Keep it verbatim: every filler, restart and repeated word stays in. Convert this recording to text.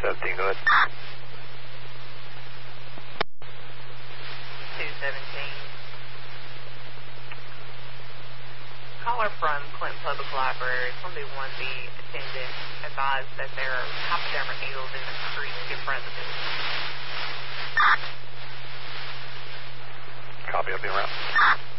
seventeen, go ahead. two seventeen. Caller from Clinton Public Library, somebody one B attendant advised that there are hypodermic needles in the creek in front of the building. Copy, I'll be around.